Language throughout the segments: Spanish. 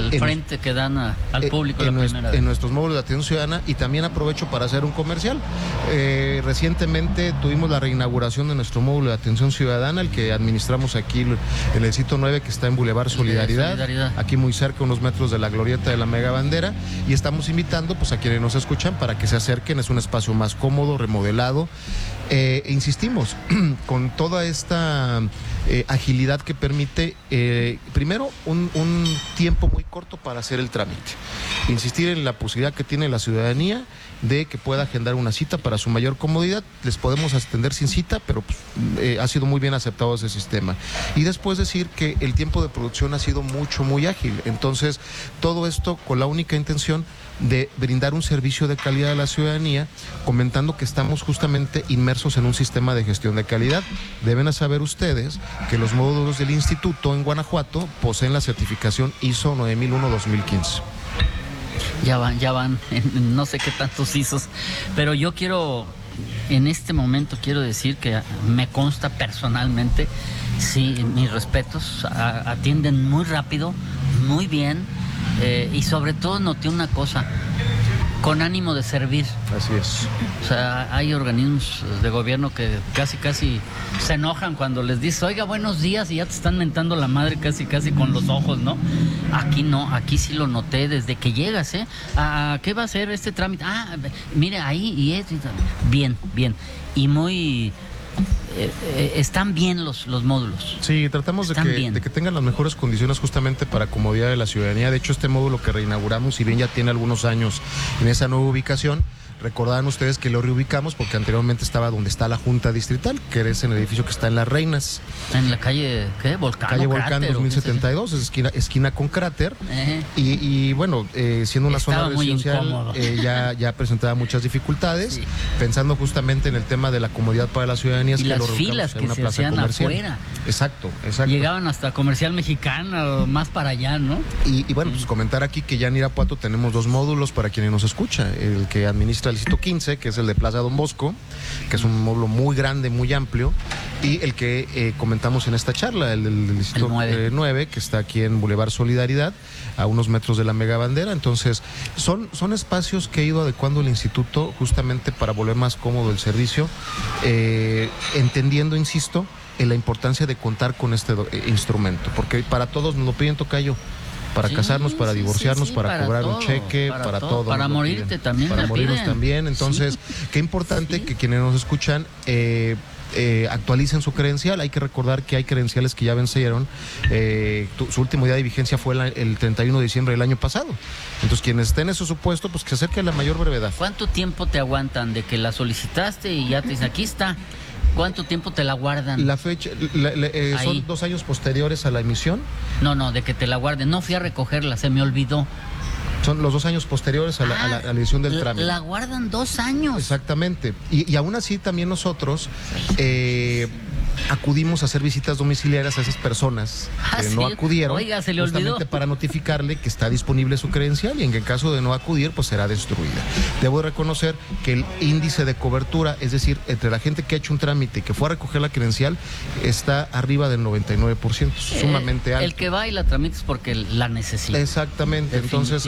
frente que dan al público en nuestros módulos de atención ciudadana. Y también aprovecho para hacer un comercial. Recientemente tuvimos la reinauguración de nuestro módulo de atención ciudadana, el que administramos aquí en el sitio 9, que está en Boulevard Solidaridad, aquí muy cerca, unos metros de la glorieta de la Mega Bandera, y estamos invitando pues a quienes nos escuchan para que se acerquen. Es un espacio más cómodo, remodelado. Insistimos, con toda esta agilidad que permite, primero, un tiempo muy corto para hacer el trámite. Insistir en la posibilidad que tiene la ciudadanía de que pueda agendar una cita para su mayor comodidad. Les podemos atender sin cita, pero ha sido muy bien aceptado ese sistema. Y después decir que el tiempo de producción ha sido muy ágil. Entonces, todo esto con la única intención de brindar un servicio de calidad a la ciudadanía, comentando que estamos justamente inmersos en un sistema de gestión de calidad. Deben saber ustedes que los módulos del instituto en Guanajuato poseen la certificación ISO 9001-2015. Ya van, en no sé qué tantos ISOs, pero yo en este momento quiero decir que me consta personalmente, sí, mis respetos, atienden muy rápido, muy bien, y sobre todo noté una cosa, con ánimo de servir. Así es. O sea, hay organismos de gobierno que casi se enojan cuando les dices, oiga, buenos días, y ya te están mentando la madre casi con los ojos, ¿no? Aquí no, aquí sí lo noté desde que llegas, ¿eh? ¿Qué va a hacer este trámite? Mire, ahí y esto. Bien. Y muy... están bien los módulos. Sí, tratamos de que tengan las mejores condiciones justamente para comodidad de la ciudadanía. De hecho, este módulo que reinauguramos, si bien ya tiene algunos años en esa nueva ubicación, recordarán ustedes que lo reubicamos porque anteriormente estaba donde está la Junta Distrital, que es en el edificio que está en Las Reinas. En la calle, ¿qué? Volcán. Calle Volcán 2072, es esquina con Cráter. Y bueno, siendo una zona residencial, ya presentaba muchas dificultades, sí. Pensando justamente en el tema de la comodidad para la ciudadanía. Y las filas que se hacían afuera. Exacto. Llegaban hasta Comercial Mexicana o más para allá, ¿no? Y bueno, pues comentar aquí que ya en Irapuato tenemos 2 módulos para quienes nos escuchan. El que administra el distrito 15, que es el de Plaza Don Bosco, que es un módulo muy grande, muy amplio, y el que comentamos en esta charla, el del distrito 9, que está aquí en Boulevard Solidaridad, a unos metros de la Mega Bandera. Entonces, son espacios que ha ido adecuando el instituto justamente para volver más cómodo el servicio, entendiendo, insisto, en la importancia de contar con este instrumento, porque para todos nos lo piden, tocayo. Para casarnos, para divorciarnos, para cobrar un cheque, para todo. Para morirte también. Para morirnos también. Entonces, qué importante que quienes nos escuchan actualicen su credencial. Hay que recordar que hay credenciales que ya vencieron. Su último día de vigencia fue el 31 de diciembre del año pasado. Entonces, quienes estén en ese supuesto, pues que se acerquen a la mayor brevedad. ¿Cuánto tiempo te aguantan de que la solicitaste y ya te dicen, aquí está? ¿Cuánto tiempo te la guardan? La fecha, son 2 años posteriores a la emisión. No, de que te la guarden. No fui a recogerla, se me olvidó. Son los 2 años posteriores a la edición del trámite. La guardan 2 años. Exactamente. Y aún así también nosotros acudimos a hacer visitas domiciliarias a esas personas que no acudieron. Oiga, se le justamente olvidó. Para notificarle que está disponible su credencial y en que en caso de no acudir, pues será destruida. Debo reconocer que el índice de cobertura, es decir, entre la gente que ha hecho un trámite y que fue a recoger la credencial, está arriba del 99%, sumamente alto. El que va y la tramita es porque la necesita. Exactamente. Entonces,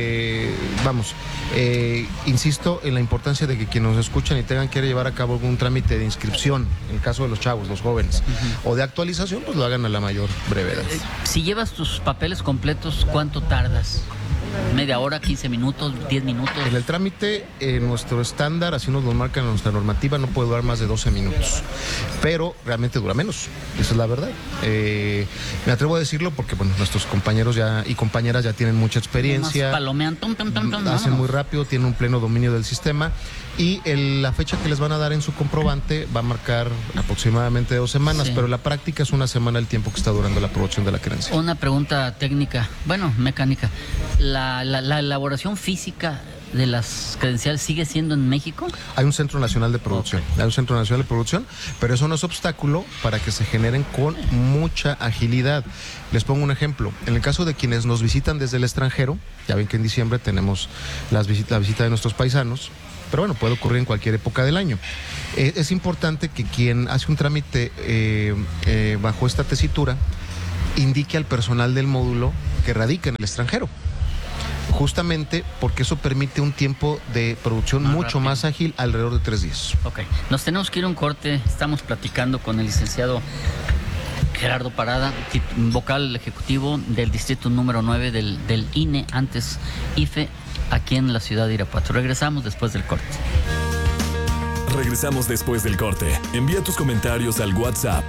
insisto en la importancia de que quienes nos escuchan y tengan que llevar a cabo algún trámite de inscripción, en el caso de los chavos, los jóvenes, o de actualización, pues lo hagan a la mayor brevedad. Si llevas tus papeles completos, ¿cuánto tardas? ¿Media hora, 15 minutos, 10 minutos? En el trámite, nuestro estándar, así nos lo marca nuestra normativa, no puede durar más de 12 minutos. Pero realmente dura menos, esa es la verdad. Me atrevo a decirlo porque, bueno, nuestros compañeros y compañeras ya tienen mucha experiencia. Palomean, hacen muy rápido, tienen un pleno dominio del sistema. Y la fecha que les van a dar en su comprobante va a marcar aproximadamente 2 semanas, pero la práctica es 1 semana el tiempo que está durando la producción de la credencial. Una pregunta técnica, mecánica. ¿La elaboración física de las credenciales sigue siendo en México? Hay un Centro Nacional de Producción, pero eso no es obstáculo para que se generen con mucha agilidad. Les pongo un ejemplo. En el caso de quienes nos visitan desde el extranjero, ya ven que en diciembre tenemos la visita de nuestros paisanos, pero bueno, puede ocurrir en cualquier época del año. Es importante que quien hace un trámite bajo esta tesitura indique al personal del módulo que radica en el extranjero. Justamente porque eso permite un tiempo de producción mucho más ágil, alrededor de 3 días. Ok, nos tenemos que ir a un corte. Estamos platicando con el licenciado Gerardo Parada, vocal ejecutivo del distrito número 9 del INE, antes IFE, aquí en la ciudad de Irapuato. Regresamos después del corte. Regresamos después del corte. Envía tus comentarios al WhatsApp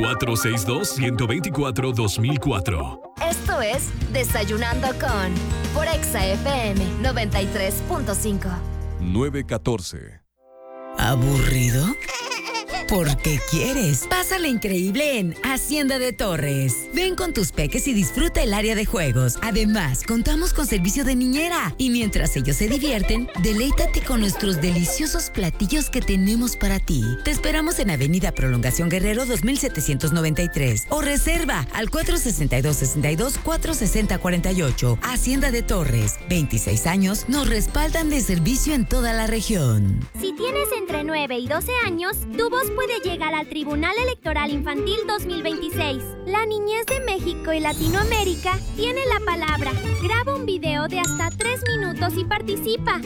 462-124-2004. Esto es Desayunando con por Exa FM 93.5. 914. ¿Aburrido? ¿Por qué quieres? Pásala increíble en Hacienda de Torres. Ven con tus peques y disfruta el área de juegos. Además, contamos con servicio de niñera. Y mientras ellos se divierten, deleítate con nuestros deliciosos platillos que tenemos para ti. Te esperamos en Avenida Prolongación Guerrero 2793 o reserva al 462-62-460-48. Hacienda de Torres. 26 años nos respaldan de servicio en toda la región. Si tienes entre 9 y 12 años, tu voz puede llegar al Tribunal Electoral Infantil 2026. La niñez de México y Latinoamérica tiene la palabra. Graba un video de hasta 3 minutos y participa.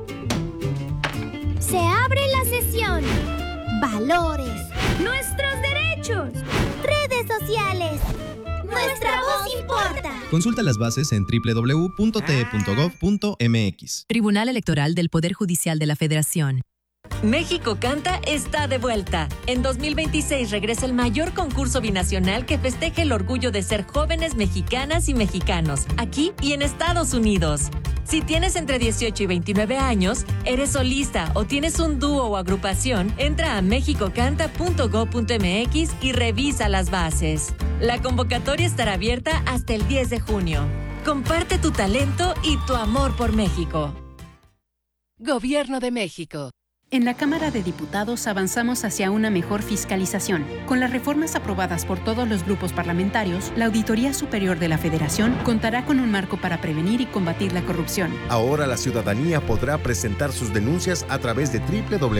Se abre la sesión. Valores. Nuestros derechos. Redes sociales. Nuestra voz importa. Consulta las bases en www.te.gov.mx. Tribunal Electoral del Poder Judicial de la Federación. México Canta está de vuelta. En 2026 regresa el mayor concurso binacional que festeja el orgullo de ser jóvenes mexicanas y mexicanos, aquí y en Estados Unidos. Si tienes entre 18 y 29 años, eres solista o tienes un dúo o agrupación, entra a mexicocanta.go.mx y revisa las bases. La convocatoria estará abierta hasta el 10 de junio. Comparte tu talento y tu amor por México. Gobierno de México. En la Cámara de Diputados avanzamos hacia una mejor fiscalización. Con las reformas aprobadas por todos los grupos parlamentarios, la Auditoría Superior de la Federación contará con un marco para prevenir y combatir la corrupción. Ahora la ciudadanía podrá presentar sus denuncias a través de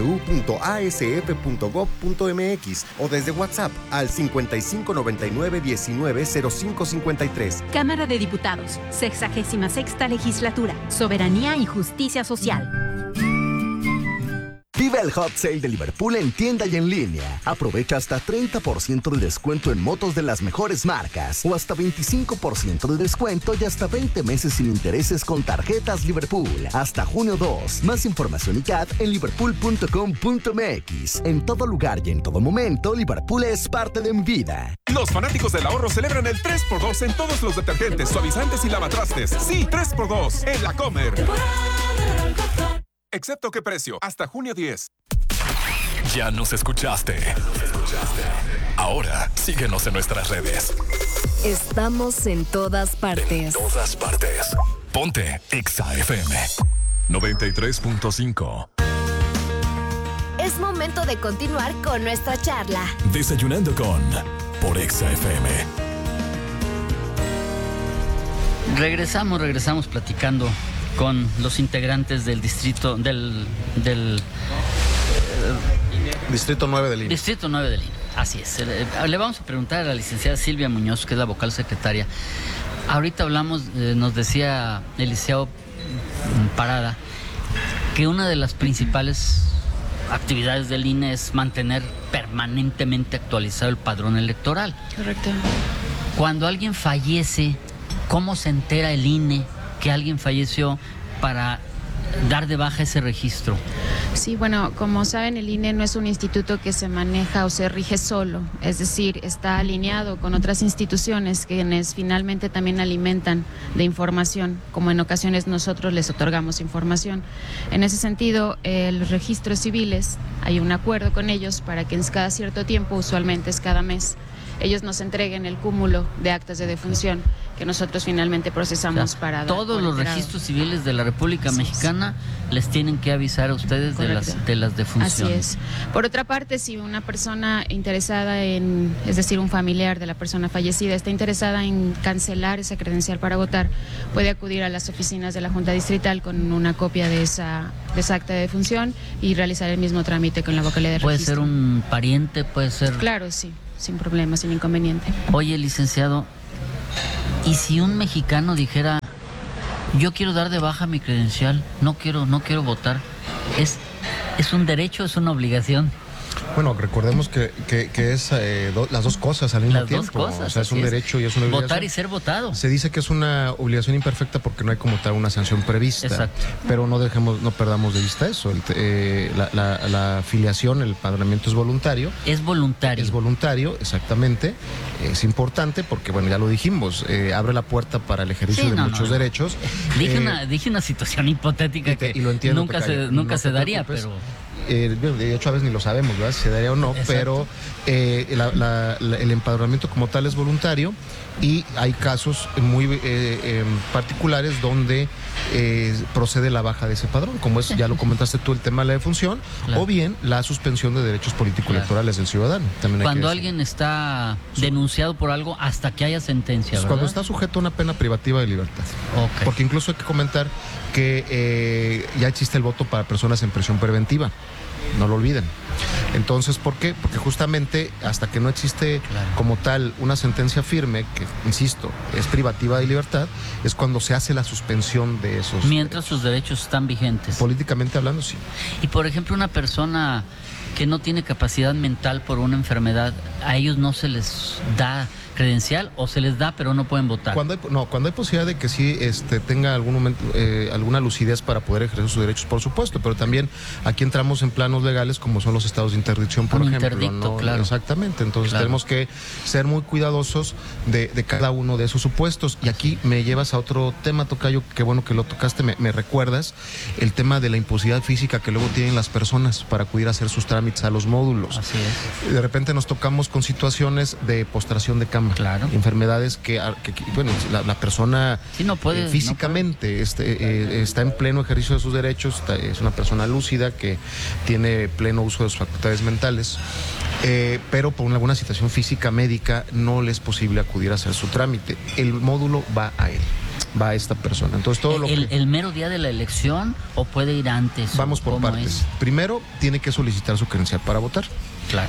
www.asf.gov.mx o desde WhatsApp al 5599-190553. Cámara de Diputados, 66ª Legislatura, Soberanía y Justicia Social. Vive el Hot Sale de Liverpool en tienda y en línea. Aprovecha hasta 30% de descuento en motos de las mejores marcas o hasta 25% de descuento y hasta 20 meses sin intereses con tarjetas Liverpool. Hasta junio 2. Más información y CAT en liverpool.com.mx. En todo lugar y en todo momento, Liverpool es parte de mi vida. Los fanáticos del ahorro celebran el 3x2 en todos los detergentes, suavizantes y lavatrastes. Sí, 3x2 en La Comer. Excepto qué precio, hasta junio 10. Ya nos escuchaste. Ahora síguenos en nuestras redes. Estamos en todas partes. En todas partes. Ponte Exa FM 93.5. Es momento de continuar con nuestra charla. Desayunando con por Exa FM. Regresamos platicando con los integrantes del distrito del Distrito 9 del INE. Distrito 9 del INE, así es. Le vamos a preguntar a la licenciada Silvia Muñoz, que es la vocal secretaria. Ahorita hablamos, nos decía el licenciado Parada, que una de las principales actividades del INE es mantener permanentemente actualizado el padrón electoral. Correcto. Cuando alguien fallece, ¿cómo se entera el INE que alguien falleció para dar de baja ese registro? Sí, bueno, como saben, el INE no es un instituto que se maneja o se rige solo, es decir, está alineado con otras instituciones quienes finalmente también alimentan de información, como en ocasiones nosotros les otorgamos información. En ese sentido, los registros civiles, hay un acuerdo con ellos para que en cada cierto tiempo, usualmente es cada mes, ellos nos entreguen el cúmulo de actas de defunción que nosotros finalmente procesamos para dar. Todos los registros civiles de la República Mexicana les tienen que avisar a ustedes de las defunciones. Así es. Por otra parte, si una persona interesada en, es decir, un familiar de la persona fallecida está interesada en cancelar esa credencial para votar, puede acudir a las oficinas de la Junta Distrital con una copia de esa acta de defunción y realizar el mismo trámite con la vocalía de registro. ¿Puede ser un pariente? ¿Puede ser...? Claro, sí, sin problema, sin inconveniente. Oye, licenciado, Y si un mexicano dijera, yo quiero dar de baja mi credencial, no quiero votar, ¿es un derecho o es una obligación? Bueno, recordemos que es las dos cosas al mismo tiempo. Las dos cosas. O sea, es un derecho y es una obligación. Votar y ser votado. Se dice que es una obligación imperfecta porque no hay como tal una sanción prevista. Exacto. Pero no perdamos de vista eso. La afiliación, el empadronamiento es voluntario. Es voluntario. Es voluntario, exactamente. Es importante porque, bueno, ya lo dijimos, abre la puerta para el ejercicio de muchos derechos. Dije una situación hipotética que y lo entiendo, nunca se daría, pero... de hecho a veces ni lo sabemos, ¿verdad? Si se daría o no. Exacto. Pero el empadronamiento como tal es voluntario y hay casos muy particulares donde procede la baja de ese padrón, como es, ya lo comentaste tú, el tema de la defunción, o bien la suspensión de derechos político-electorales del ciudadano. También cuando alguien está denunciado por algo hasta que haya sentencia, ¿verdad? Cuando está sujeto a una pena privativa de libertad. Okay. Porque incluso hay que comentar que ya existe el voto para personas en prisión preventiva. No lo olviden. Entonces, ¿por qué? Porque justamente hasta que no existe como tal una sentencia firme, que, insisto, es privativa de libertad, es cuando se hace la suspensión de esos mientras sus derechos están vigentes. Políticamente hablando, sí. Y por ejemplo, una persona que no tiene capacidad mental por una enfermedad, ¿a ellos no se les da credencial o se les da pero no pueden votar? Cuando hay posibilidad de que sí tenga algún momento alguna lucidez para poder ejercer sus derechos, por supuesto, pero también aquí entramos en planos legales como son los estados de interdicción, por ejemplo, ¿no? Claro. Exactamente, entonces tenemos que ser muy cuidadosos de cada uno de esos supuestos. Y aquí me llevas a otro tema, tocayo, qué bueno que lo tocaste, me recuerdas el tema de la imposibilidad física que luego tienen las personas para acudir a hacer sus trámites a los módulos. Así es. De repente nos tocamos con situaciones de postración de cama. Claro. Enfermedades que bueno, la persona sí, no puede, físicamente está en pleno ejercicio de sus derechos, es una persona lúcida que tiene pleno uso de sus facultades mentales, pero por alguna situación física médica no le es posible acudir a hacer su trámite. El módulo va a él, va a esta persona. Entonces todo el mero día de la elección o puede ir antes. Vamos por partes. Primero tiene que solicitar su credencial para votar. Claro.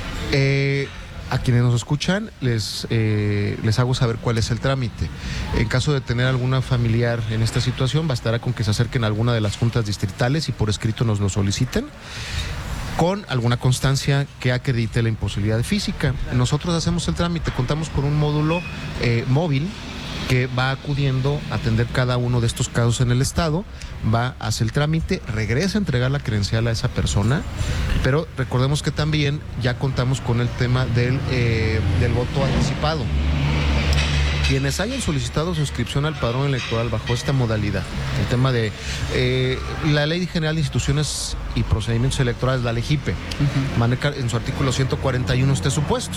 A quienes nos escuchan les hago saber cuál es el trámite. En caso de tener alguna familiar en esta situación, bastará con que se acerquen a alguna de las juntas distritales y por escrito nos lo soliciten, con alguna constancia que acredite la imposibilidad física. Nosotros hacemos el trámite, contamos con un módulo móvil que va acudiendo a atender cada uno de estos casos en el estado, va a hacer el trámite, regresa a entregar la credencial a esa persona, pero recordemos que también ya contamos con el tema del voto anticipado. Quienes hayan solicitado suscripción al padrón electoral bajo esta modalidad, el tema de la Ley General de Instituciones y Procedimientos Electorales, la LEGIPE, maneja en su artículo 141 este supuesto.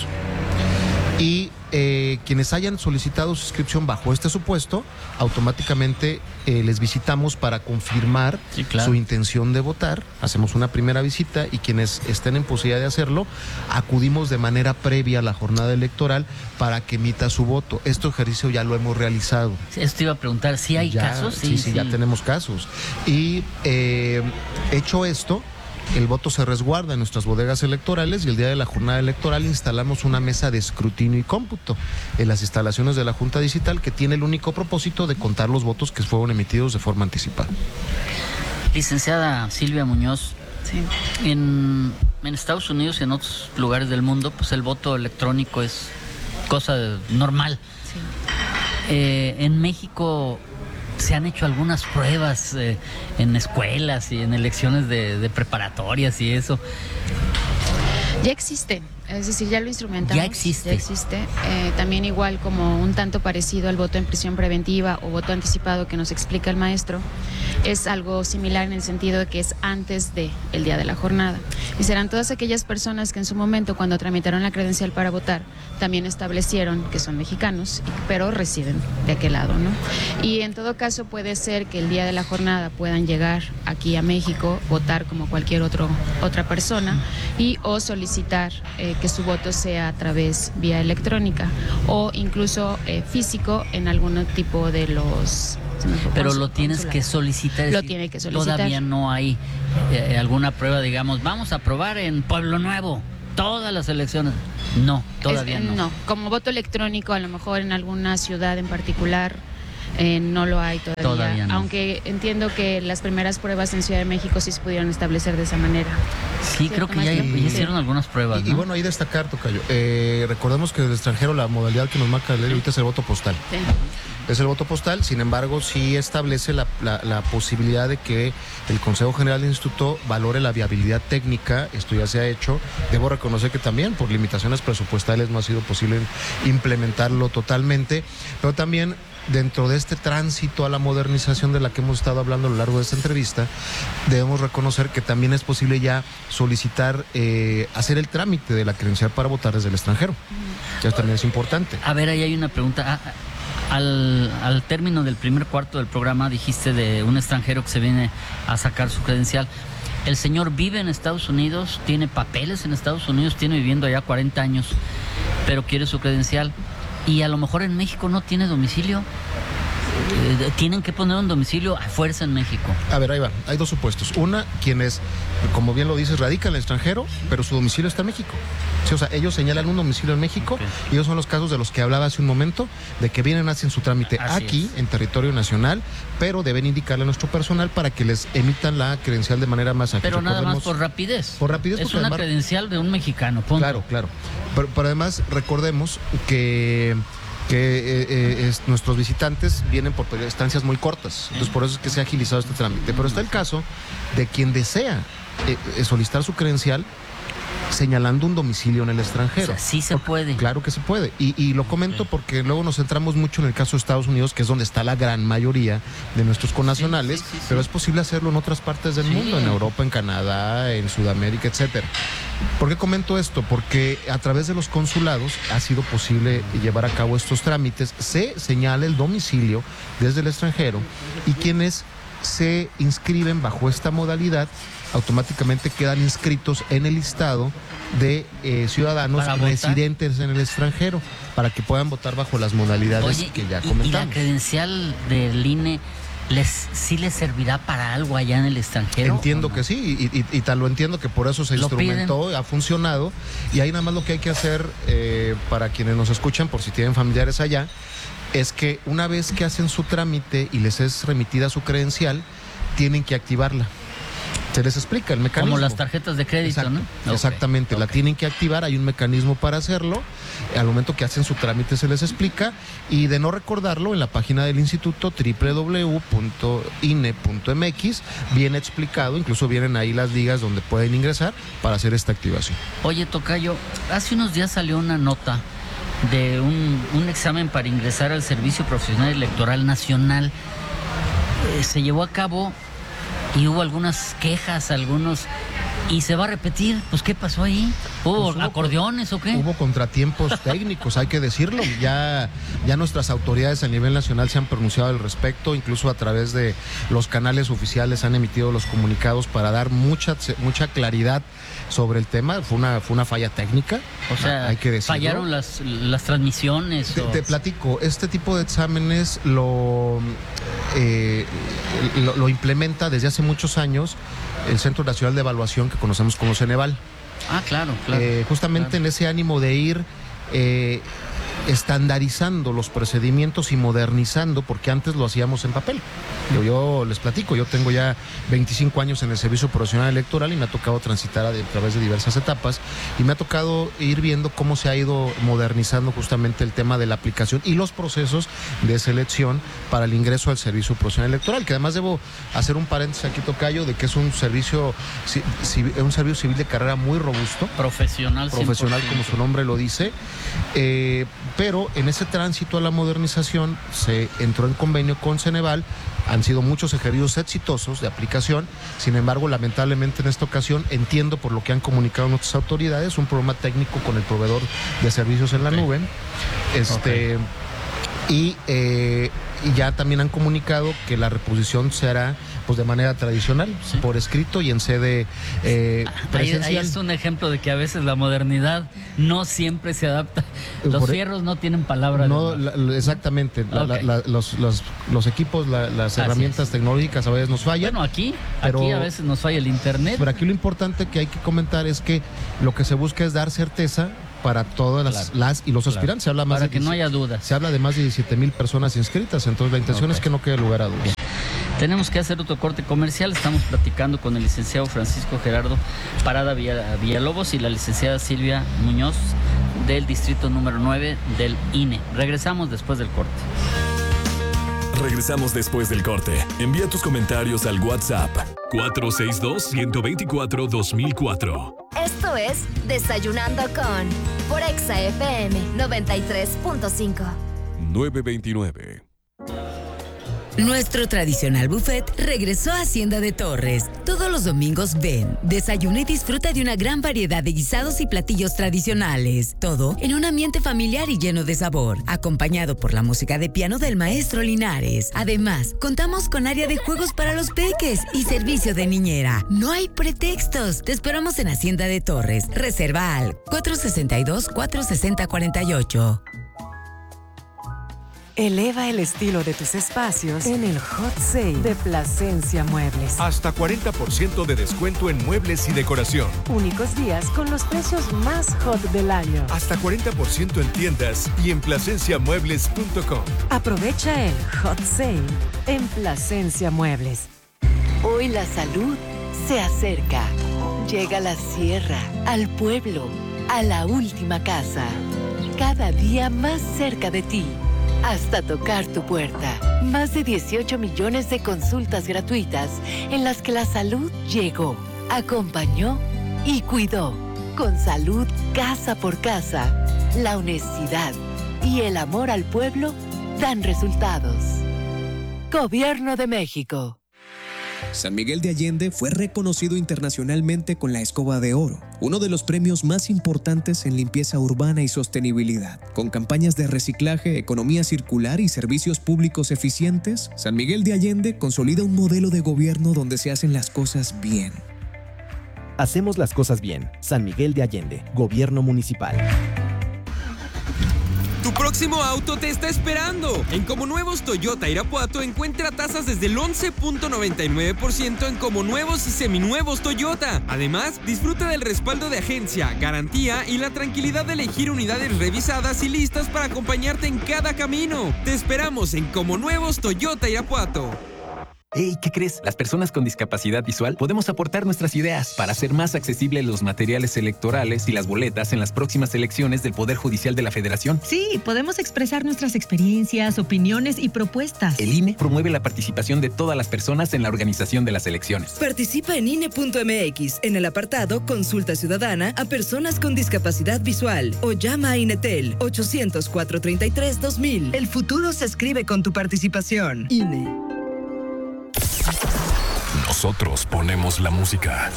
Y quienes hayan solicitado suscripción bajo este supuesto, automáticamente les visitamos para confirmar su intención de votar. Hacemos una primera visita y quienes estén en posibilidad de hacerlo, acudimos de manera previa a la jornada electoral para que emita su voto. Este ejercicio ya lo hemos realizado. Esto iba a preguntar, ¿si hay casos? Sí, ya tenemos casos. Y hecho esto, el voto se resguarda en nuestras bodegas electorales y el día de la jornada electoral instalamos una mesa de escrutinio y cómputo en las instalaciones de la Junta Digital, que tiene el único propósito de contar los votos que fueron emitidos de forma anticipada. Licenciada Silvia Muñoz, en Estados Unidos y en otros lugares del mundo, pues el voto electrónico es cosa normal. En México se han hecho algunas pruebas en escuelas y en elecciones de preparatorias y eso. Ya existe, es decir, ya lo instrumentamos. Ya existe. También igual como un tanto parecido al voto en prisión preventiva o voto anticipado que nos explica el maestro, es algo similar en el sentido de que es antes del día de la jornada. Y serán todas aquellas personas que en su momento, cuando tramitaron la credencial para votar, también establecieron que son mexicanos, pero residen de aquel lado, ¿no? Y en todo caso puede ser que el día de la jornada puedan llegar aquí a México, votar como cualquier otra persona y o solicitar que su voto sea a través vía electrónica o incluso físico en algún tipo de los... Pero lo tienes que solicitar. Lo tiene que solicitar. Todavía no hay alguna prueba, digamos, vamos a probar en Pueblo Nuevo. todas las elecciones. No, todavía no. No, como voto electrónico, a lo mejor en alguna ciudad en particular no lo hay todavía. No. Aunque entiendo que las primeras pruebas en Ciudad de México sí se pudieron establecer de esa manera. Sí, creo que ya hicieron algunas pruebas, ¿no? Y bueno, ahí destacar, tocayo, recordemos que del extranjero la modalidad que nos marca la ley ahorita es el voto postal. Sí. Es el voto postal, sin embargo, sí establece la posibilidad de que el Consejo General del Instituto valore la viabilidad técnica. Esto ya se ha hecho. Debo reconocer que también por limitaciones presupuestales no ha sido posible implementarlo totalmente, pero también dentro de este tránsito a la modernización de la que hemos estado hablando a lo largo de esta entrevista, debemos reconocer que también es posible ya solicitar, hacer el trámite de la credencial para votar desde el extranjero. Eso también es importante. A ver, ahí hay una pregunta. Al término del primer cuarto del programa dijiste de un extranjero que se viene a sacar su credencial. El señor vive en Estados Unidos, tiene papeles en Estados Unidos, tiene viviendo allá 40 años, pero quiere su credencial. Y a lo mejor en México no tiene domicilio. Tienen que poner un domicilio a fuerza en México. A ver, ahí va. Hay dos supuestos. Una, quienes, como bien lo dices, radican en el extranjero, pero su domicilio está en México. Sí, o sea, ellos señalan un domicilio en México, y ellos son los casos de los que hablaba hace un momento, de que vienen, hacen su trámite aquí, en territorio nacional, pero deben indicarle a nuestro personal para que les emitan la credencial de manera más ágil. Pero nada más por rapidez. Por rapidez. Es una credencial de un mexicano, punto. Claro, claro. Pero además, recordemos que nuestros visitantes vienen por estancias muy cortas, entonces por eso es que se ha agilizado este trámite. Pero está el caso de quien desea solicitar su credencial señalando un domicilio en el extranjero. O sea, sí se puede. Claro que se puede. Y lo comento porque luego nos centramos mucho en el caso de Estados Unidos, que es donde está la gran mayoría de nuestros connacionales, pero es posible hacerlo en otras partes del mundo, en Europa, en Canadá, en Sudamérica, etcétera. ¿Por qué comento esto? Porque a través de los consulados ha sido posible llevar a cabo estos trámites. Se señala el domicilio desde el extranjero, y quienes se inscriben bajo esta modalidad automáticamente quedan inscritos en el listado de ciudadanos residentes en el extranjero, para que puedan votar bajo las modalidades que ya comentamos. ¿Y la credencial del INE sí les servirá para algo allá en el extranjero? Entiendo que sí, y tal lo entiendo, que por eso se instrumentó, ha funcionado, y ahí nada más lo que hay que hacer, para quienes nos escuchan, por si tienen familiares allá, es que una vez que hacen su trámite y les es remitida su credencial, tienen que activarla. Se les explica el mecanismo. Como las tarjetas de crédito. Exacto, ¿no? Exactamente, la tienen que activar, hay un mecanismo para hacerlo. Al momento que hacen su trámite se les explica, y de no recordarlo, en la página del instituto www.ine.mx viene explicado, incluso vienen ahí las ligas donde pueden ingresar para hacer esta activación. Oye, tocayo, hace unos días salió una nota de un examen para ingresar al Servicio Profesional Electoral Nacional. Se llevó a cabo y hubo algunas quejas, y se va a repetir. Pues, ¿qué pasó ahí? ¿Hubo acordeones o qué? Hubo contratiempos técnicos, hay que decirlo. Ya nuestras autoridades a nivel nacional se han pronunciado al respecto, incluso a través de los canales oficiales han emitido los comunicados para dar mucha claridad sobre el tema. Fue una falla técnica, o sea, hay que decirlo. Fallaron las transmisiones. Te platico, este tipo de exámenes lo implementa desde hace muchos años el Centro Nacional de Evaluación, que conocemos como Ceneval. Ah, claro. Justamente en ese ánimo de ir estandarizando los procedimientos y modernizando, porque antes lo hacíamos en papel. Yo les platico, yo tengo ya 25 años en el Servicio Profesional Electoral y me ha tocado transitar a través de diversas etapas, y me ha tocado ir viendo cómo se ha ido modernizando justamente el tema de la aplicación y los procesos de selección para el ingreso al Servicio Profesional Electoral, que además debo hacer un paréntesis aquí, tocayo, de que es un servicio civil de carrera muy robusto. Profesional como su nombre lo dice, pero en ese tránsito a la modernización se entró en convenio con Ceneval. Han sido muchos ejercicios exitosos de aplicación, sin embargo, lamentablemente en esta ocasión, entiendo por lo que han comunicado nuestras autoridades, un problema técnico con el proveedor de servicios en la nube. Y y ya también han comunicado que la reposición se hará pues de manera tradicional, por escrito y en sede presencial. Ahí es un ejemplo de que a veces la modernidad no siempre se adapta. Los fierros no tienen palabra. No, exactamente. Los equipos, las herramientas tecnológicas a veces nos fallan. Bueno, aquí a veces nos falla el internet. Pero aquí lo importante que hay que comentar es que lo que se busca es dar certeza para todas las y los aspirantes. Se habla más para que no haya dudas. Se habla de más de 17,000 personas inscritas, entonces la intención es que no quede lugar a dudas. Bien. Tenemos que hacer otro corte comercial. Estamos platicando con el licenciado Francisco Gerardo Parada Villalobos y la licenciada Silvia Muñoz del distrito número 9 del INE. Regresamos después del corte. Regresamos después del corte. Envía tus comentarios al WhatsApp 462-124-2004. Esto es Desayunando con por Exa FM 93.5. 929. Nuestro tradicional buffet regresó a Hacienda de Torres. Todos los domingos ven, desayuna y disfruta de una gran variedad de guisados y platillos tradicionales. Todo en un ambiente familiar y lleno de sabor, acompañado por la música de piano del maestro Linares. Además, contamos con área de juegos para los peques y servicio de niñera. No hay pretextos. Te esperamos en Hacienda de Torres. Reserva al 462-460-48. Eleva el estilo de tus espacios en el Hot Sale de Plasencia Muebles. Hasta 40% de descuento en muebles y decoración. Únicos días con los precios más hot del año. Hasta 40% en tiendas y en plasenciamuebles.com. Aprovecha el Hot Sale en Plasencia Muebles. Hoy la salud se acerca. Llega a la sierra, al pueblo, a la última casa. Cada día más cerca de ti. Hasta tocar tu puerta. Más de 18 millones de consultas gratuitas en las que la salud llegó, acompañó y cuidó. Con salud casa por casa, la honestidad y el amor al pueblo dan resultados. Gobierno de México. San Miguel de Allende fue reconocido internacionalmente con la Escoba de Oro, uno de los premios más importantes en limpieza urbana y sostenibilidad. Con campañas de reciclaje, economía circular y servicios públicos eficientes, San Miguel de Allende consolida un modelo de gobierno donde se hacen las cosas bien. Hacemos las cosas bien. San Miguel de Allende, Gobierno Municipal. Tu próximo auto te está esperando. En Comonuevos Toyota Irapuato encuentra tasas desde el 11.99% en comonuevos y seminuevos Toyota. Además, disfruta del respaldo de agencia, garantía y la tranquilidad de elegir unidades revisadas y listas para acompañarte en cada camino. Te esperamos en Comonuevos Toyota Irapuato. Hey, ¿qué crees? Las personas con discapacidad visual podemos aportar nuestras ideas para hacer más accesibles los materiales electorales y las boletas en las próximas elecciones del Poder Judicial de la Federación. Sí, podemos expresar nuestras experiencias, opiniones y propuestas. El INE promueve la participación de todas las personas en la organización de las elecciones. Participa en INE.mx en el apartado Consulta Ciudadana a personas con discapacidad visual o llama a INETEL 800-433-2000. El futuro se escribe con tu participación. INE. Nosotros ponemos la música.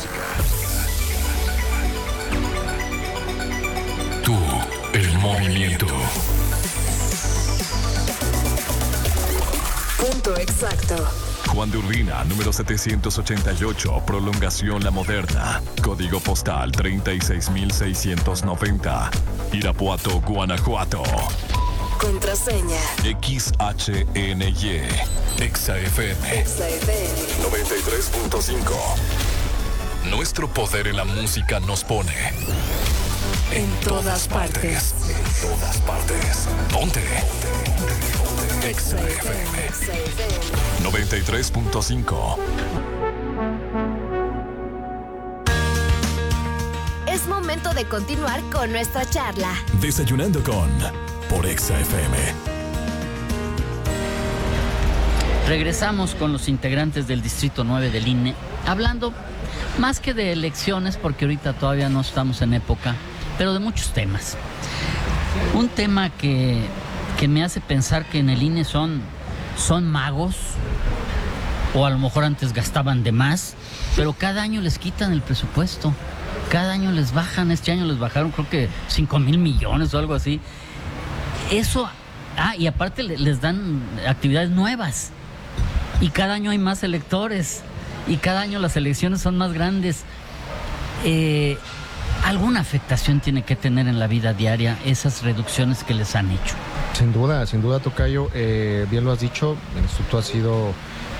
Tú, el movimiento. Punto exacto. Juan de Urbina, número 788, prolongación La Moderna. Código postal 36690. Irapuato, Guanajuato. Contraseña XHNY. Exa FM 93.5. Nuestro poder en la música nos pone en todas partes. En todas partes. Ponte. Exa FM 93.5. Es momento de continuar con nuestra charla. Desayunando con por Exa FM. Regresamos con los integrantes del Distrito 9 del INE, hablando más que de elecciones, porque ahorita todavía no estamos en época, pero de muchos temas. Un tema que me hace pensar que en el INE son magos, o a lo mejor antes gastaban de más, pero cada año les quitan el presupuesto, cada año les bajan. Este año les bajaron creo que 5,000 millones o algo así. Eso y aparte les dan actividades nuevas. Y cada año hay más electores. Y cada año las elecciones son más grandes. ¿Alguna afectación tiene que tener en la vida diaria esas reducciones que les han hecho? Sin duda, Tocayo, bien lo has dicho, el instituto ha sido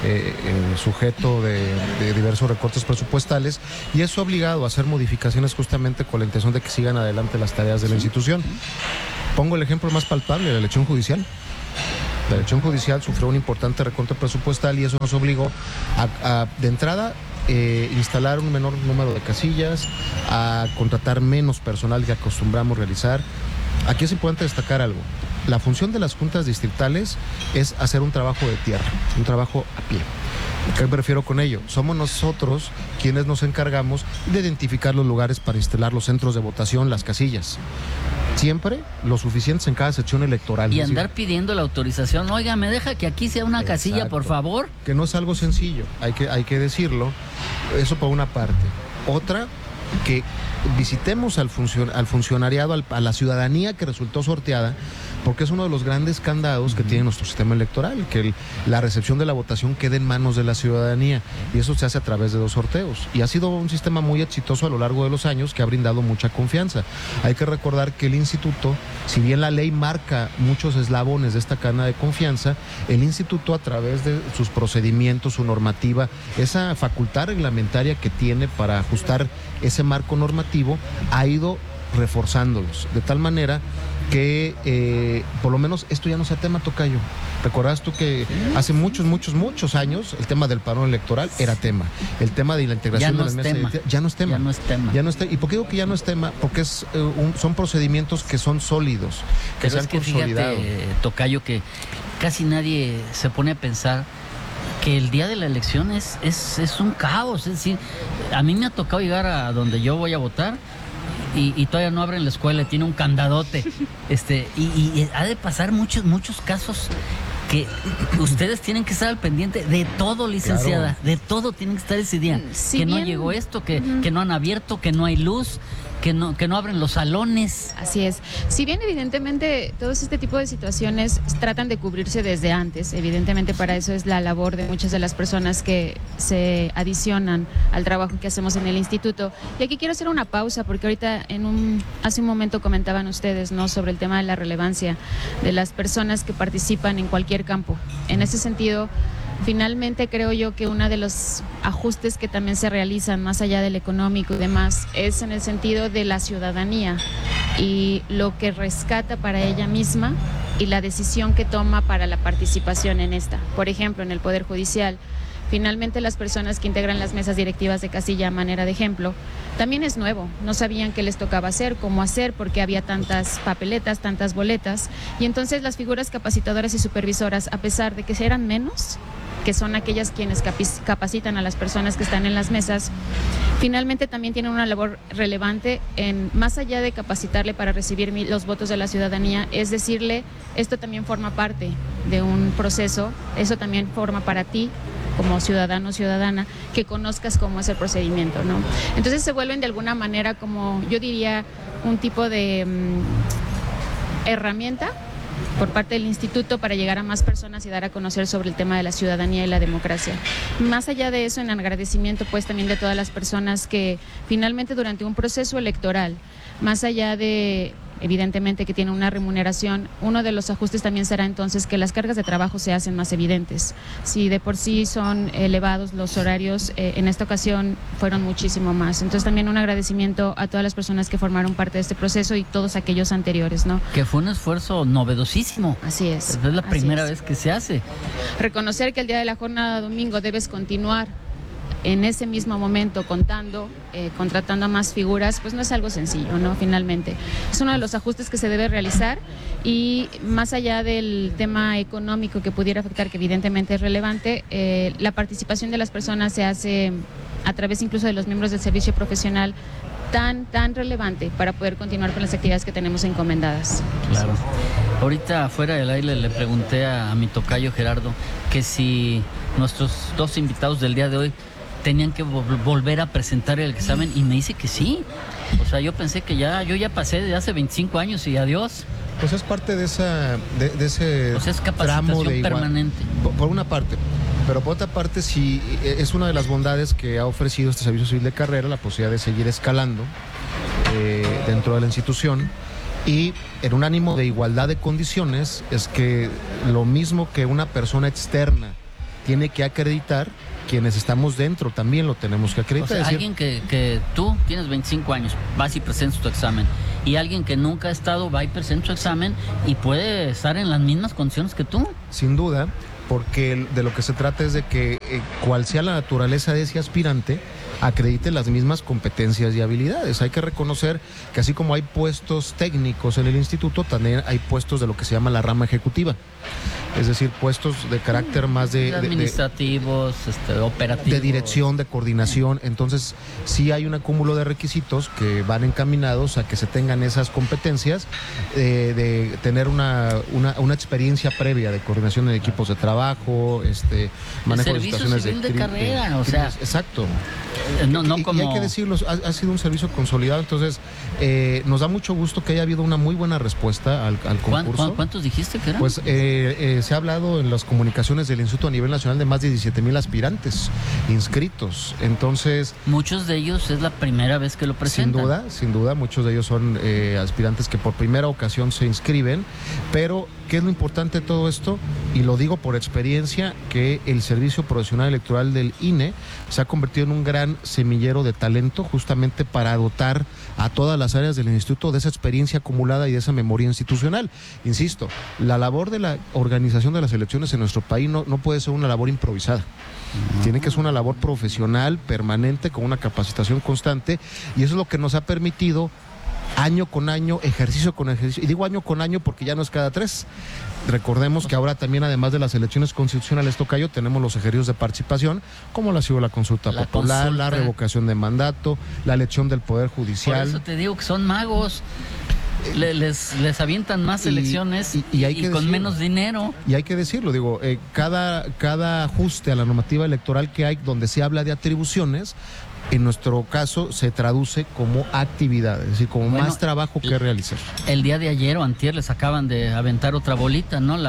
sujeto de diversos recortes presupuestales y eso ha obligado a hacer modificaciones justamente con la intención de que sigan adelante las tareas de la institución. Pongo el ejemplo más palpable, la elección judicial. La elección judicial sufrió un importante recorte presupuestal y eso nos obligó de entrada, instalar un menor número de casillas, a contratar menos personal que acostumbramos realizar. Aquí es importante destacar algo. La función de las juntas distritales es hacer un trabajo de tierra, un trabajo a pie. ¿Qué me refiero con ello? Somos nosotros quienes nos encargamos de identificar los lugares para instalar los centros de votación, las casillas. Siempre lo suficientes en cada sección electoral. Y andar pidiendo la autorización, oiga, me deja que aquí sea una casilla, por favor. Que no es algo sencillo, hay que decirlo. Eso por una parte. Otra, que visitemos al funcionariado, a la ciudadanía que resultó sorteada, porque es uno de los grandes candados que tiene nuestro sistema electoral, que la recepción de la votación quede en manos de la ciudadanía, y eso se hace a través de 2 sorteos, y ha sido un sistema muy exitoso a lo largo de los años que ha brindado mucha confianza. Hay que recordar que el instituto, si bien la ley marca muchos eslabones de esta cadena de confianza, el instituto a través de sus procedimientos, su normativa, esa facultad reglamentaria que tiene para ajustar ese marco normativo, ha ido reforzándolos, de tal manera que por lo menos esto ya no sea tema, Tocayo. ¿Recuerdas tú que hace muchos años el tema del padrón electoral era tema? El tema de la integración de las mesas ya no es tema. ¿Y por qué digo que ya no es tema? Porque son procedimientos que son sólidos, que se han consolidado. Fíjate, Tocayo, que casi nadie se pone a pensar que el día de la elección es un caos. Es decir, a mí me ha tocado llegar a donde yo voy a votar y todavía no abren la escuela, tiene un candadote. Y ha de pasar muchos casos que ustedes tienen que estar al pendiente de todo, licenciada. Claro. De todo tienen que estar ese día. Si que bien, no llegó esto, que no han abierto, que no hay luz, que no abren los salones. Así es. Si bien evidentemente todos este tipo de situaciones tratan de cubrirse desde antes, evidentemente para eso es la labor de muchas de las personas que se adicionan al trabajo que hacemos en el instituto. Y aquí quiero hacer una pausa porque ahorita hace un momento comentaban ustedes, ¿no?, sobre el tema de la relevancia de las personas que participan en cualquier campo. En ese sentido, finalmente creo yo que uno de los ajustes que también se realizan más allá del económico y demás es en el sentido de la ciudadanía y lo que rescata para ella misma y la decisión que toma para la participación en esta. Por ejemplo, en el Poder Judicial, finalmente las personas que integran las mesas directivas de casilla a manera de ejemplo, también es nuevo, no sabían qué les tocaba hacer, cómo hacer, porque había tantas papeletas, tantas boletas, y entonces las figuras capacitadoras y supervisoras, a pesar de que eran menos, que son aquellas quienes capacitan a las personas que están en las mesas, finalmente también tienen una labor relevante en, más allá de capacitarle para recibir los votos de la ciudadanía, es decirle, esto también forma parte de un proceso, eso también forma para ti, como ciudadano o ciudadana, que conozcas cómo es el procedimiento, ¿no? Entonces se vuelven de alguna manera, como yo diría, un tipo de herramienta por parte del instituto para llegar a más personas y dar a conocer sobre el tema de la ciudadanía y la democracia. Más allá de eso, en agradecimiento pues también de todas las personas que finalmente durante un proceso electoral, más allá de evidentemente que tiene una remuneración, uno de los ajustes también será entonces que las cargas de trabajo se hacen más evidentes. Si de por sí son elevados los horarios, en esta ocasión fueron muchísimo más. Entonces también un agradecimiento a todas las personas que formaron parte de este proceso y todos aquellos anteriores, ¿no? Que fue un esfuerzo novedosísimo. Así es. Es la primera vez que se hace. Reconocer que el día de la jornada domingo debes continuar en ese mismo momento contratando a más figuras, pues no es algo sencillo, ¿no? Finalmente. Es uno de los ajustes que se debe realizar y más allá del tema económico que pudiera afectar, que evidentemente es relevante, la participación de las personas se hace a través incluso de los miembros del servicio profesional tan relevante para poder continuar con las actividades que tenemos encomendadas. Claro. Ahorita fuera del aire le pregunté a mi tocayo Gerardo que si nuestros 2 invitados del día de hoy tenían que volver a presentar el examen y me dice que sí. O sea, yo pensé que yo ya pasé de hace 25 años y adiós. Pues es parte de ese o sea, es tramo de permanente. Por una parte. Pero por otra parte, sí, es una de las bondades que ha ofrecido este Servicio Civil de Carrera, la posibilidad de seguir escalando dentro de la institución. Y en un ánimo de igualdad de condiciones, es que lo mismo que una persona externa tiene que acreditar, quienes estamos dentro también lo tenemos que acreditar. O sea, alguien que tú tienes 25 años, vas y presentas tu examen, y alguien que nunca ha estado va y presenta su examen y puede estar en las mismas condiciones que tú. Sin duda, porque de lo que se trata es de que cual sea la naturaleza de ese aspirante, acredite las mismas competencias y habilidades. Hay que reconocer que así como hay puestos técnicos en el instituto, también hay puestos de lo que se llama la rama ejecutiva. Es decir, puestos de carácter más de administrativos, operativos. De dirección, de coordinación. Entonces, sí hay un acúmulo de requisitos que van encaminados a que se tengan esas competencias, de tener una experiencia previa de coordinación de equipos de trabajo, manejo de situaciones de carrera, o sea. Exacto. Como... Y hay que decirlo, ha sido un servicio consolidado, entonces nos da mucho gusto que haya habido una muy buena respuesta al concurso. ¿Cuántos dijiste que eran? Pues se ha hablado en las comunicaciones del Instituto a nivel nacional de más de 17,000 aspirantes inscritos, entonces... Muchos de ellos es la primera vez que lo presentan. Sin duda, muchos de ellos son aspirantes que por primera ocasión se inscriben, pero ¿qué es lo importante de todo esto? Y lo digo por experiencia, que el Servicio Profesional Electoral del INE se ha convertido en un gran semillero de talento, justamente para dotar a todas las áreas del instituto de esa experiencia acumulada y de esa memoria institucional. Insisto, la labor de la organización de las elecciones en nuestro país no puede ser una labor improvisada. Tiene que ser una labor profesional, permanente, con una capacitación constante, y eso es lo que nos ha permitido año con año, ejercicio con ejercicio, y digo año con año porque ya no es cada 3. Recordemos que ahora también, además de las elecciones constitucionales, tocayo, tenemos los ejercicios de participación, como ha sido la consulta popular, la revocación de mandato, la elección del Poder Judicial. Por eso te digo que son magos. Les avientan más elecciones y con menos dinero. Y hay que decirlo, digo, cada ajuste a la normativa electoral que hay, donde se habla de atribuciones, en nuestro caso se traduce como actividad, es decir, como más trabajo que realizar. El día de ayer o antier les acaban de aventar otra bolita, ¿no?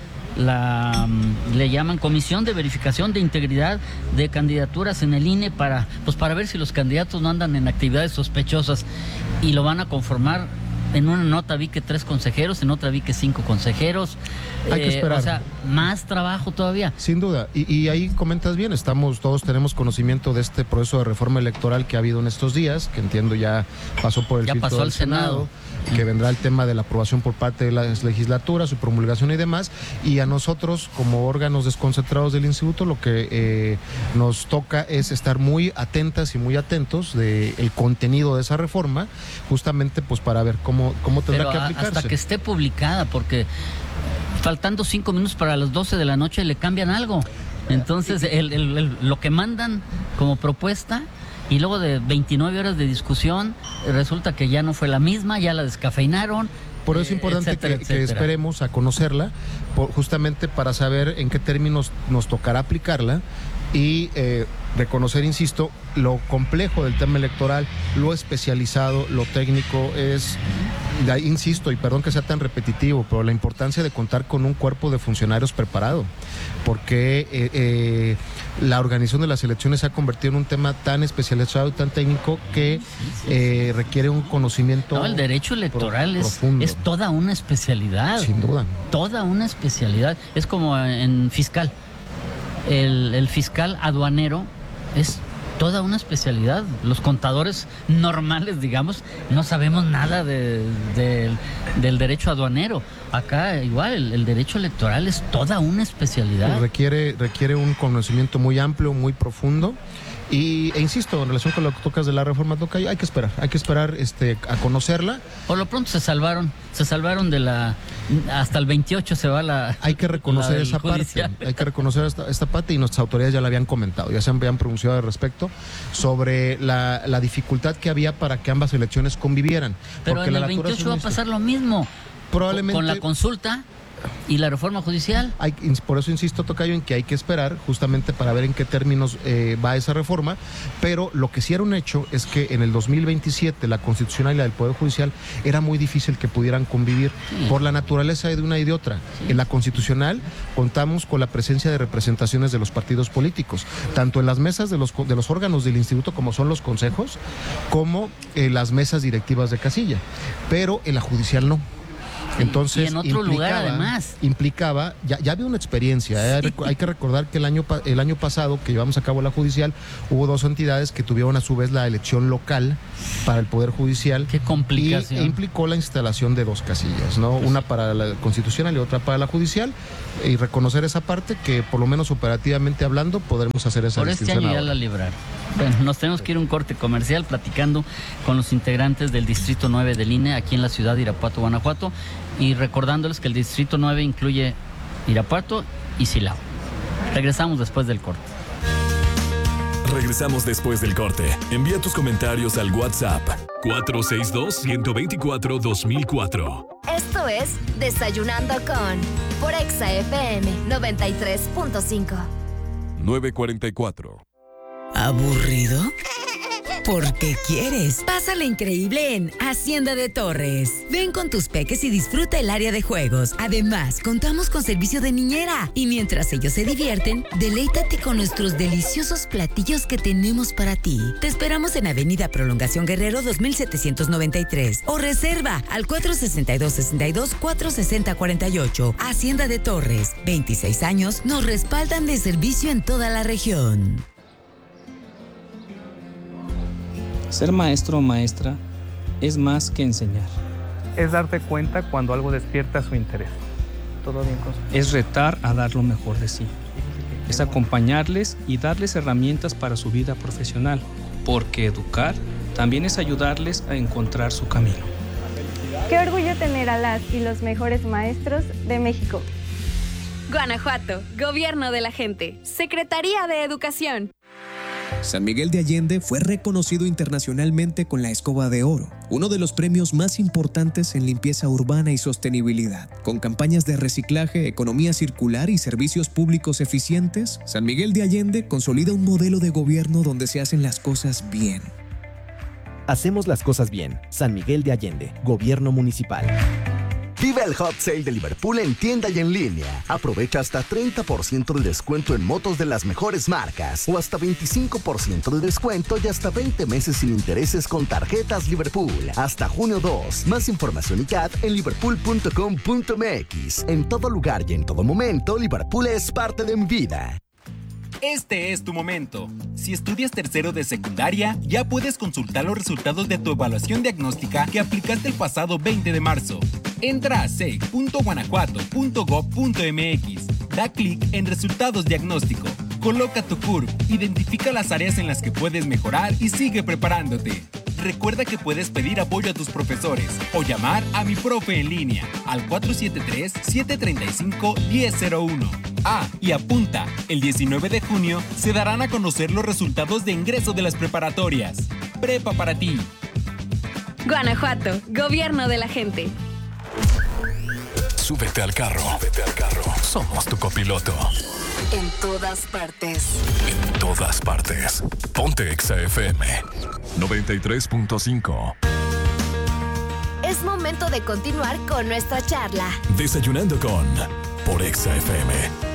Le llaman Comisión de Verificación de Integridad de Candidaturas en el INE para ver si los candidatos no andan en actividades sospechosas, y lo van a conformar. En una nota vi que 3 consejeros, en otra vi que 5 consejeros. Hay que esperar. O sea, más trabajo todavía. Sin duda. Y ahí comentas bien, todos tenemos conocimiento de este proceso de reforma electoral que ha habido en estos días, que entiendo ya pasó por el filtro del Senado, que vendrá el tema de la aprobación por parte de las legislaturas, su promulgación y demás. Y a nosotros, como órganos desconcentrados del instituto, lo que nos toca es estar muy atentas y muy atentos del contenido de esa reforma, justamente pues para ver cómo tendrá que aplicarse. Hasta que esté publicada, porque faltando 5 minutos para las 12 de la noche le cambian algo. Entonces, lo que mandan como propuesta, y luego de 29 horas de discusión, resulta que ya no fue la misma, ya la descafeinaron. Por eso es importante que esperemos a conocerla, justamente para saber en qué términos nos tocará aplicarla, y reconocer, insisto, lo complejo del tema electoral, lo especializado, lo técnico es, insisto, y perdón que sea tan repetitivo, pero la importancia de contar con un cuerpo de funcionarios preparado, porque la organización de las elecciones se ha convertido en un tema tan especializado y tan técnico que requiere un conocimiento. No, el derecho electoral es toda una especialidad. Sin duda. Toda una especialidad. Es como en fiscal. El fiscal aduanero es toda una especialidad. Los contadores normales, digamos, no sabemos nada del derecho aduanero. Acá igual, el derecho electoral es toda una especialidad. Requiere un conocimiento muy amplio, muy profundo. E insisto, en relación con lo que tocas de la reforma tocayo, hay que esperar a conocerla. Por lo pronto se salvaron de hasta el 28 se va la. Hay que reconocer esa parte, hay que reconocer esta parte, y nuestras autoridades ya la habían comentado, ya se habían pronunciado al respecto sobre la dificultad que había para que ambas elecciones convivieran. Pero en el 28 va a pasar lo mismo. Probablemente. Con la consulta ¿Y la reforma judicial? Por eso insisto, tocayo, en que hay que esperar justamente para ver en qué términos va esa reforma, pero lo que sí era un hecho es que en el 2027 la constitucional y la del Poder Judicial era muy difícil que pudieran convivir por la naturaleza de una y de otra. En la constitucional contamos con la presencia de representaciones de los partidos políticos, tanto en las mesas de los órganos del instituto, como son los consejos, como en las mesas directivas de casilla, pero en la judicial no. Entonces, y en otro lugar, además. Implicaba, ya había una experiencia. Hay que recordar que el año pasado, que llevamos a cabo la judicial, hubo 2 entidades que tuvieron a su vez la elección local para el Poder Judicial. ¡Qué complicación! E implicó la instalación de 2 casillas, ¿no? Una para la constitucional y otra para la judicial. Y reconocer esa parte que, por lo menos operativamente hablando, podremos hacer esa distinción. Por este año ya la libraron. Bueno, nos tenemos que ir a un corte comercial platicando con los integrantes del Distrito 9 del INE aquí en la ciudad de Irapuato, Guanajuato, y recordándoles que el Distrito 9 incluye Irapuato y Silao. Regresamos después del corte. Regresamos después del corte. Envía tus comentarios al WhatsApp 462-124-2004. Esto es Desayunando con por Exa FM 93.5. 9:44. ¿Aburrido? Porque quieres. Pásala increíble en Hacienda de Torres. Ven con tus peques y disfruta el área de juegos. Además, contamos con servicio de niñera. Y mientras ellos se divierten, deleítate con nuestros deliciosos platillos que tenemos para ti. Te esperamos en Avenida Prolongación Guerrero 2793 o reserva al 462-62-460-48. Hacienda de Torres. 26 años nos respaldan de servicio en toda la región. Ser maestro o maestra es más que enseñar. Es darte cuenta cuando algo despierta su interés. ¿Todo bien, Consuelo? Es retar a dar lo mejor de sí. Es acompañarles y darles herramientas para su vida profesional. Porque educar también es ayudarles a encontrar su camino. Qué orgullo tener a las y los mejores maestros de México. Guanajuato, Gobierno de la Gente, Secretaría de Educación. San Miguel de Allende fue reconocido internacionalmente con la Escoba de Oro, uno de los premios más importantes en limpieza urbana y sostenibilidad. Con campañas de reciclaje, economía circular y servicios públicos eficientes, San Miguel de Allende consolida un modelo de gobierno donde se hacen las cosas bien. Hacemos las cosas bien. San Miguel de Allende, Gobierno Municipal. Vive el Hot Sale de Liverpool en tienda y en línea. Aprovecha hasta 30% de descuento en motos de las mejores marcas o hasta 25% de descuento y hasta 20 meses sin intereses con tarjetas Liverpool. Hasta junio 2. Más información y CAT en liverpool.com.mx. En todo lugar y en todo momento, Liverpool es parte de mi vida. Este es tu momento. Si estudias tercero de secundaria, ya puedes consultar los resultados de tu evaluación diagnóstica que aplicaste el pasado 20 de marzo. Entra a sec.guanajuato.gov.mx. Da clic en Resultados Diagnóstico. Coloca tu CURP, identifica las áreas en las que puedes mejorar y sigue preparándote. Recuerda que puedes pedir apoyo a tus profesores o llamar a Mi Profe en línea al 473-735-1001. Y apunta, el 19 de junio se darán a conocer los resultados de ingreso de las preparatorias. Prepa para ti. Guanajuato, Gobierno de la Gente. Súbete al carro. Somos tu copiloto. En todas partes. En todas partes. Ponte Exa FM 93.5. Es momento de continuar con nuestra charla. Desayunando con por Exa FM.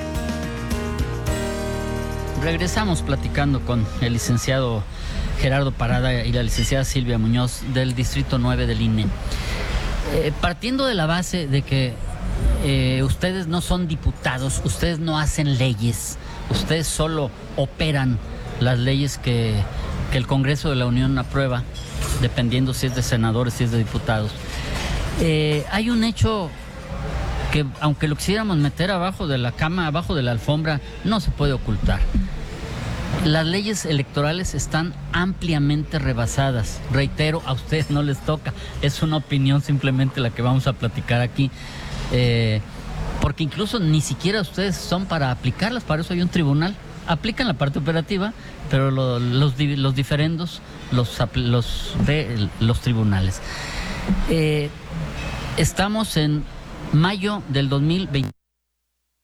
Regresamos platicando con el licenciado Gerardo Parada y la licenciada Silvia Muñoz del Distrito 9 del INE. Partiendo de la base de que ustedes no son diputados, ustedes no hacen leyes, ustedes solo operan las leyes que el Congreso de la Unión aprueba, dependiendo si es de senadores, si es de diputados. Hay un hecho que, aunque lo quisiéramos meter abajo de la cama, abajo de la alfombra, no se puede ocultar. Las leyes electorales están ampliamente rebasadas. Reitero, a ustedes no les toca. Es una opinión simplemente la que vamos a platicar aquí. Porque incluso ni siquiera ustedes son para aplicarlas. Para eso hay un tribunal. Aplican la parte operativa, pero los diferendos los de los tribunales. Estamos en mayo del 2020.